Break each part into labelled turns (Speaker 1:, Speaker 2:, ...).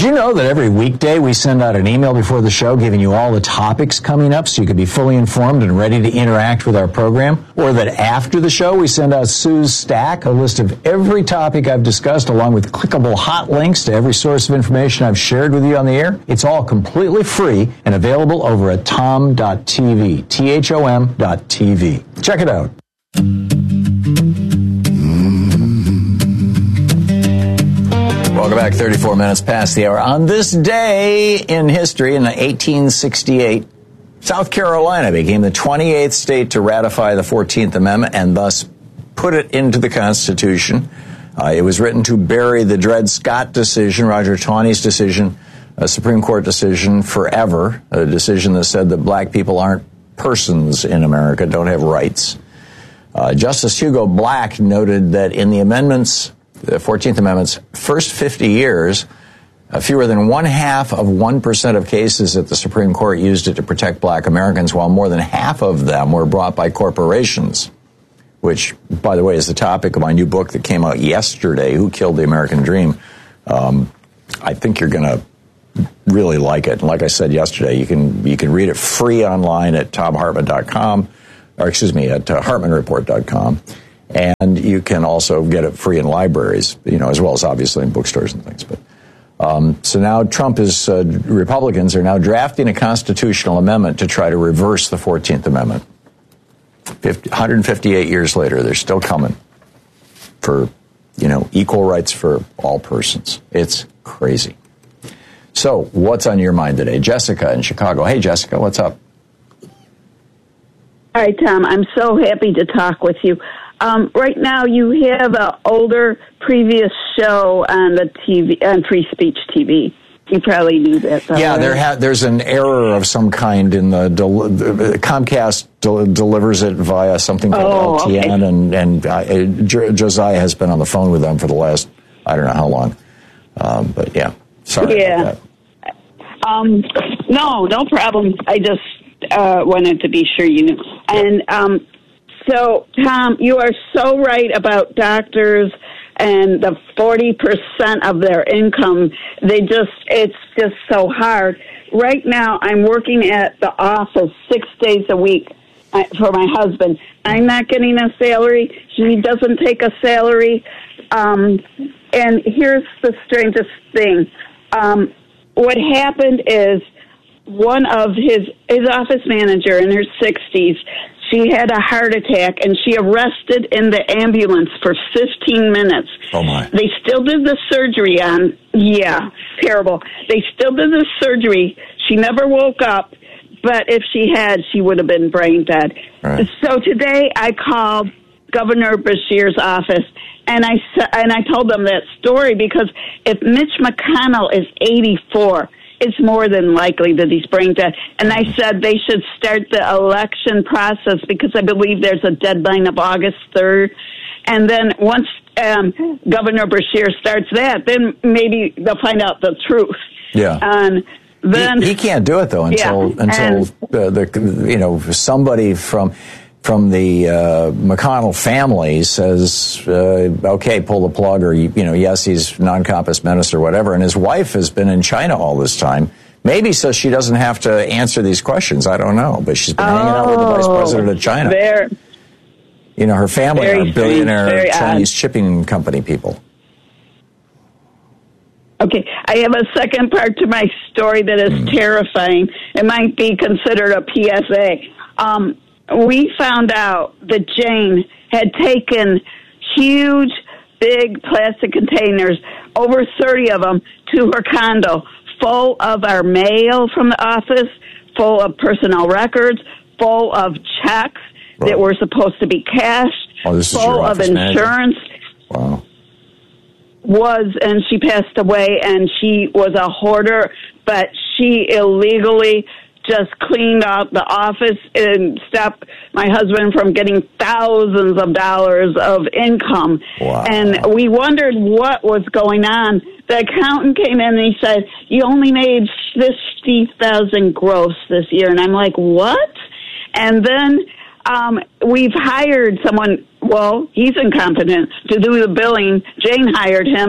Speaker 1: you know that every weekday we send out an email before the show giving you all the topics coming up so you can be fully informed and ready to interact with our program? Or that after the show we send out Sue's Stack, a list of every topic I've discussed along with clickable hot links to every source of information I've shared with you on the air? It's all completely free and available over at tom.tv, THOM.tv. Check it out. Welcome back. 34 minutes past the hour. On this day in history, in 1868, South Carolina became the 28th state to ratify the 14th Amendment and thus put it into the Constitution. It was written to bury the Dred Scott decision, Roger Taney's decision, a Supreme Court decision forever, a decision that said that black people aren't persons in America, don't have rights. Justice Hugo Black noted that in the amendments, the 14th Amendment's first 50 years, fewer than 0.5% of cases at the Supreme Court used it to protect black Americans, while more than half of them were brought by corporations, which, by the way, is the topic of my new book that came out yesterday, Who Killed the American Dream. I think you're going to really like it. And like I said yesterday, you can read it free online at TomHartman.com, or excuse me, at HartmanReport.com. And you can also get it free in libraries, as well as obviously in bookstores and things. But so now Republicans are now drafting a constitutional amendment to try to reverse the 14th Amendment. 158 years later, they're still coming for, equal rights for all persons. It's crazy. So what's on your mind today? Jessica in Chicago. Hey, Jessica, what's up?
Speaker 2: Hi, Tom. I'm so happy to talk with you. Right now, you have an older previous show on the TV, on Free Speech TV. You probably knew that. Though,
Speaker 1: yeah,
Speaker 2: right?
Speaker 1: There's an error of some kind in the Comcast delivers it via something called LTN, okay. and Josiah has been on the phone with them for the last I don't know how long. But yeah, sorry.
Speaker 2: Yeah.
Speaker 1: About that.
Speaker 2: No problem. I just wanted to be sure you knew. And so, Tom, you are so right about doctors and the 40% of their income. It's just so hard. Right now, I'm working at the office 6 days a week for my husband. I'm not getting a salary. He doesn't take a salary. And here's the strangest thing. What happened is one of his office manager in her 60s, she had a heart attack, and she arrested in the ambulance for 15 minutes.
Speaker 1: Oh, my.
Speaker 2: They still did the surgery on, terrible. They still did the surgery. She never woke up, but if she had, she would have been brain dead.
Speaker 1: Right.
Speaker 2: So today I called Governor Beshear's office, and I told them that story because if Mitch McConnell is 84, it's more than likely that he's brain dead. And I said they should start the election process because I believe there's a deadline of August 3rd. And then once Governor Beshear starts that, then maybe they'll find out the truth.
Speaker 1: Yeah.
Speaker 2: And then
Speaker 1: he can't do it though until somebody from the McConnell family says, okay, pull the plug, or, yes, he's non-compos mentis or whatever. And his wife has been in China all this time. Maybe so she doesn't have to answer these questions. I don't know. But she's been hanging out with the vice president of China. Her family are billionaire Chinese shipping company people.
Speaker 2: Okay, I have a second part to my story that is terrifying. It might be considered a PSA. We found out that Jane had taken huge, big plastic containers, over 30 of them, to her condo, full of our mail from the office, full of personnel records, full of checks that were supposed to be cashed, full of insurance.
Speaker 1: Wow.
Speaker 2: And she passed away, and she was a hoarder, but she illegally just cleaned out the office and stopped my husband from getting thousands of dollars of income.
Speaker 1: Wow.
Speaker 2: And we wondered what was going on. The accountant came in and he said, you only made $50,000 gross this year. And I'm like, what? And then we've hired someone, well, he's incompetent, to do the billing. Jane hired him,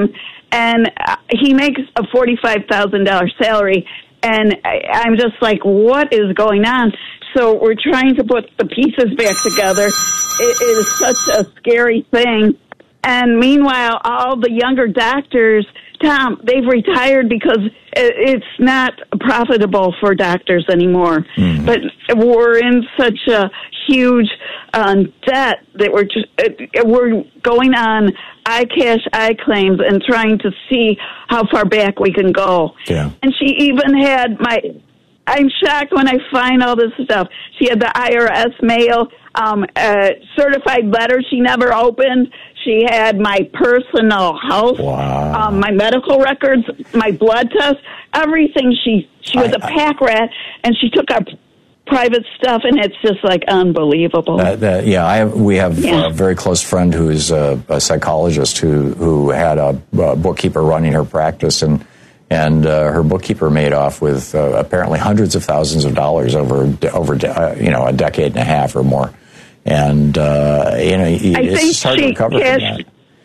Speaker 2: and he makes a $45,000 salary. And I'm just like, what is going on? So we're trying to put the pieces back together. It is such a scary thing. And meanwhile, all the younger doctors, Tom, they've retired because it's not profitable for doctors anymore. Mm-hmm. But we're in such a huge debt that we're going on iCash, iClaims, and trying to see how far back we can go.
Speaker 1: Yeah.
Speaker 2: And she even had I'm shocked when I find all this stuff. She had the IRS mail, certified letter she never opened. She had my personal health, my medical records, my blood test, everything. She was a pack rat, and she took our private stuff, and it's just like unbelievable.
Speaker 1: We have a very close friend who is a psychologist who had a bookkeeper running her practice, and her bookkeeper made off with apparently hundreds of thousands of dollars over a decade and a half or more. And it's hard to recover from that.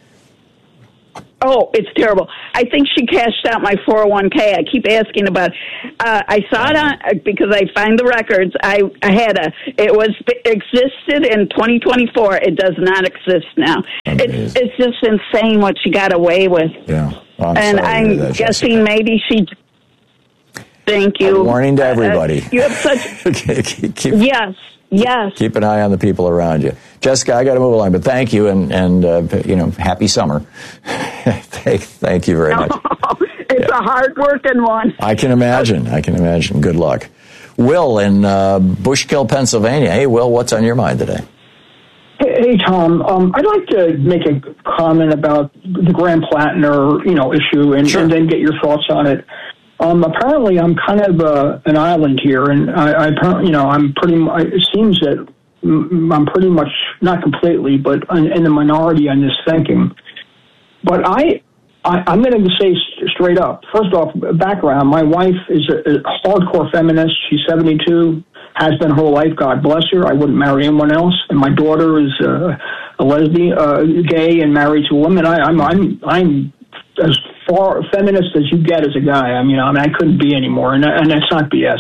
Speaker 2: Oh, it's terrible. I think she cashed out my 401k. I keep asking about it. I saw it because I find the records. It existed in 2024. It does not exist now. It's just insane what she got away with.
Speaker 1: Yeah. Well,
Speaker 2: I'm guessing Jessica. Maybe she... Thank you.
Speaker 1: A warning to everybody.
Speaker 2: You have such... Yes.
Speaker 1: Keep an eye on the people around you. Jessica, I got to move along, but thank you, and happy summer. Thank you very much.
Speaker 2: It's a hard-working one.
Speaker 1: I can imagine. Good luck. Will in Bushkill, Pennsylvania. Hey, Will, what's on your mind today?
Speaker 3: Hey, Tom. I'd like to make a comment about the Graham Plattner, issue, and then get your thoughts on it. Apparently, I'm kind of an island here, and I'm pretty. It seems that I'm pretty much, not completely, but in the minority on this thinking. But I'm going to say straight up. First off, background: my wife is a hardcore feminist. She's 72, has been her whole life. God bless her. I wouldn't marry anyone else. And my daughter is a lesbian, gay, and married to a woman. I'm as far feminist as you get as a guy. I couldn't be anymore, and that's not BS.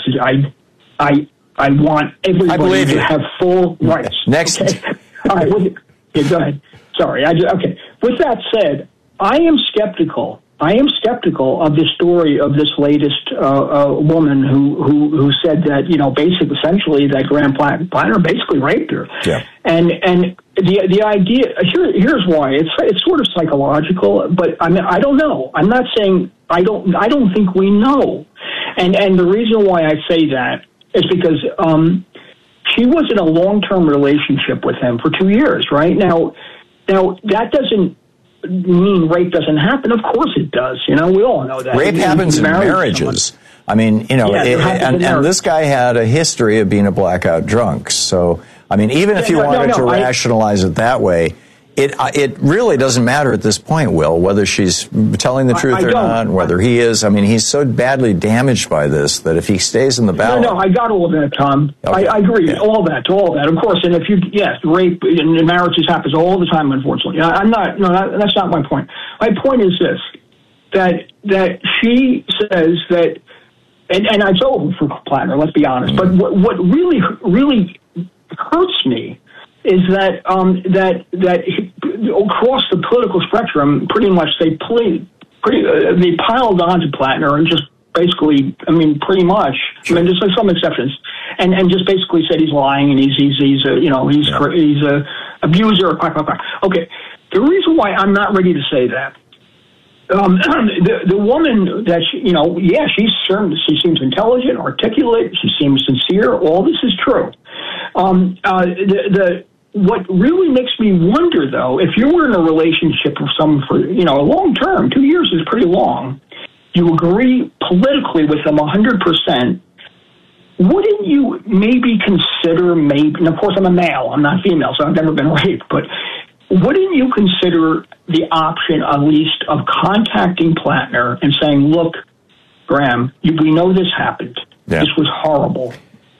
Speaker 3: I want everybody to have full rights.
Speaker 1: Next.
Speaker 3: Okay. All right. Go ahead. Sorry. Okay. With that said, I am skeptical of the story of this latest woman who said that essentially that Graham Plattner basically raped her.
Speaker 1: Yeah.
Speaker 3: And the idea here's why it's sort of psychological, but I don't know. I'm not saying I don't think we know, and the reason why I say that is because she was in a long-term relationship with him for 2 years. Right now that doesn't mean rape doesn't happen. Of course it does. We all know that.
Speaker 1: Rape happens in marriages. And this guy had a history of being a blackout drunk. So, even if you wanted to rationalize it that way, it really doesn't matter at this point, Will, whether she's telling the truth or not, and whether he is. He's so badly damaged by this that if he stays in the ballot...
Speaker 3: No, I got all of that, Tom. Okay. I agree. Yeah. All that, of course. And rape in marriages happens all the time, unfortunately. That's not my point. My point is this, that she says that, and it's over for Plattner, let's be honest, but what really, really hurts me is that across the political spectrum, pretty much they piled onto Plattner and just basically, pretty much. There's some exceptions, and just basically said he's lying and he's a abuser. Okay, the reason why I'm not ready to say that. The woman that she seems intelligent, articulate, she seems sincere. All this is true. What really makes me wonder, though, if you were in a relationship with someone for a long term, 2 years is pretty long, you agree politically with them 100%. Wouldn't you maybe consider and of course I'm a male, I'm not female, so I've never been raped, but wouldn't you consider the option, at least, of contacting Plattner and saying, look, Graham, we know this happened. Yeah. This was horrible.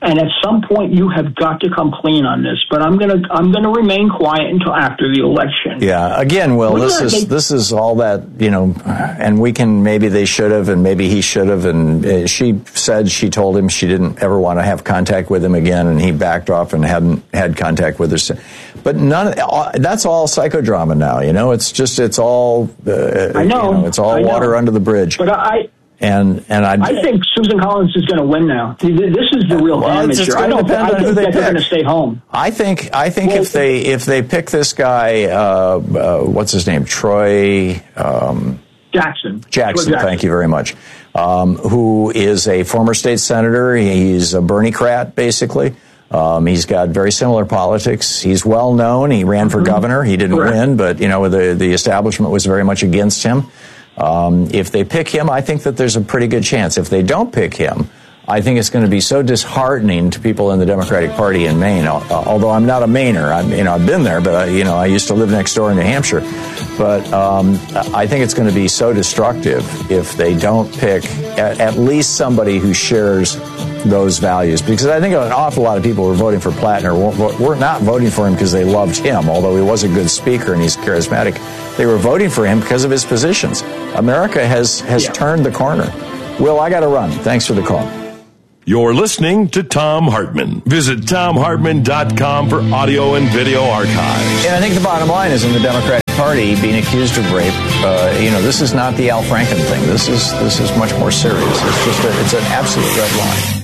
Speaker 3: And at some point, you have got to come clean on this. But I'm gonna remain quiet until after the election.
Speaker 1: Yeah. Again, Will, this is all that, you know, and maybe they should have, and maybe he should have. And she told him she didn't ever want to have contact with him again, and he backed off and hadn't had contact with her. But that's all psychodrama now. You know, it's all. I know. It's all water under the bridge.
Speaker 3: But I think Susan Collins is going to win now. This is the real damage here. I don't think they're going to stay home.
Speaker 1: I think if they pick this guy, what's his name, Troy
Speaker 3: Jackson.
Speaker 1: Thank you very much. Who is a former state senator? He's a Bernie-crat, basically. He's got very similar politics. He's well known. He ran for governor. He didn't win, but you know the establishment was very much against him. If they pick him, I think that there's a pretty good chance. If they don't pick him, I think it's going to be so disheartening to people in the Democratic Party in Maine. Although I'm not a Mainer, I've been there, but I used to live next door in New Hampshire. But I think it's going to be so destructive if they don't pick at least somebody who shares those values. Because I think an awful lot of people who are voting for Plattner were not voting for him because they loved him, although he was a good speaker and he's charismatic. They were voting for him because of his positions. America has turned the corner. Will, I got to run. Thanks for the call.
Speaker 4: You're listening to Thom Hartmann. Visit ThomHartmann.com for audio and video archives.
Speaker 1: And I think the bottom line is in the Democratic Party being accused of rape. This is not the Al Franken thing. This is much more serious. It's an absolute red line.